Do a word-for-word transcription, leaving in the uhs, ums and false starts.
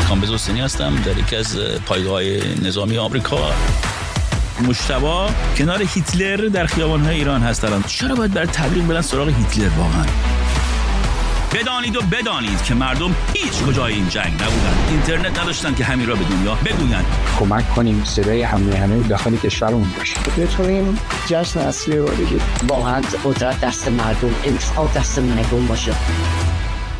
کامبیز حسینی هستم در یکی از پایگاه‌های نظامی آمریکا. مجتبی کنار هیتلر در خیابان‌های ایران هستن. چرا باید برای تبلیغ برن سراغ هیتلر واقعا؟ بدانید و بدانید که مردم هیچ کجای این جنگ نبودن، اینترنت نداشتن که همین را به دنیا بگویند. کمک کنیم صدای همه همه داخل کشورمون باشه. بتونیم جشن اصلی رو بگیریم. واقعا قدرت دست مردم، انتخاب دست مردم باشه.